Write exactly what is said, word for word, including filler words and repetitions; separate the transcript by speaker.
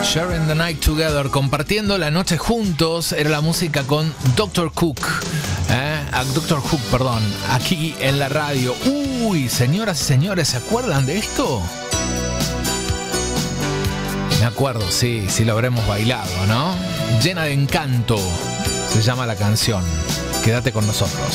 Speaker 1: Sharing the Night Together, compartiendo la noche juntos, era la música con doctor Cook, ¿eh? A doctor Hook, perdón, aquí en la radio. Uy, señoras y señores, ¿se acuerdan de esto? Me acuerdo, sí, sí lo habremos bailado, ¿no? Llena de encanto, se llama la canción. Quédate con nosotros.